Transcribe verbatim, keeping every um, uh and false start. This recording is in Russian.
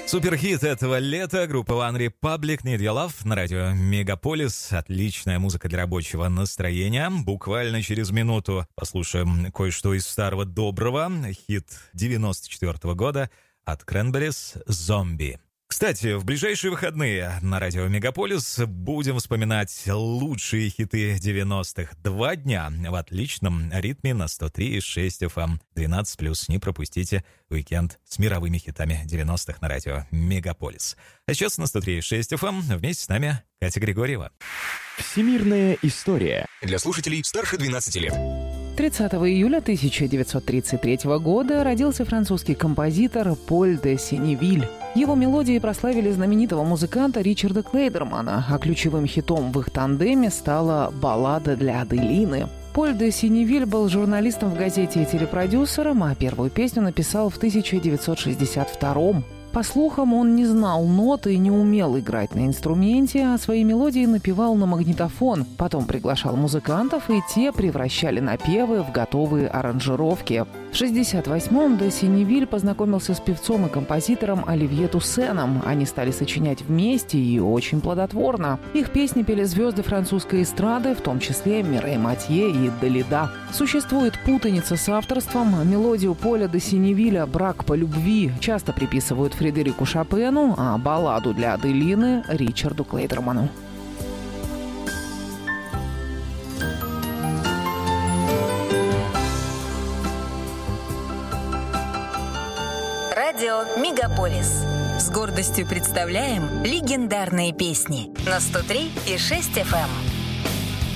Суперхит этого лета, группа One Republic, Need Your Love на радио Мегаполис. Отличная музыка для рабочего настроения. Буквально через минуту послушаем кое-что из старого доброго. Хит девяносто четвёртого года от Cranberries «Зомби». Кстати, в ближайшие выходные на радио Мегаполис будем вспоминать лучшие хиты девяностых. Два дня в отличном ритме на сто три и шесть эф эм. двенадцать плюс. Не пропустите уикенд с мировыми хитами девяностых на радио Мегаполис. А сейчас на сто три и шесть эф эм вместе с нами Катя Григорьева. Всемирная история. Для слушателей старше двенадцати лет. тридцатого июля тысяча девятьсот тридцать третьего года родился французский композитор Поль де Сеневиль. Его мелодии прославили знаменитого музыканта Ричарда Клейдермана, а ключевым хитом в их тандеме стала «Баллада для Аделины». Поль де Сеневиль был журналистом в газете и телепродюсером, а первую песню написал в тысяча девятьсот шестьдесят втором. По слухам, он не знал ноты и не умел играть на инструменте, а свои мелодии напевал на магнитофон. Потом приглашал музыкантов, и те превращали напевы в готовые аранжировки. В шестьдесят восьмом де Сеневиль познакомился с певцом и композитором Оливье Туссеном. Они стали сочинять вместе и очень плодотворно. Их песни пели звезды французской эстрады, в том числе Мирей Матье и Далида. Существует путаница с авторством. Мелодию Поля де Сеневиля «Брак по любви» часто приписывают Фредерику Шопену, а балладу для Аделины – Ричарду Клейдерману. Радио Мегаполис. С гордостью представляем легендарные песни на сто три и шесть эф эм.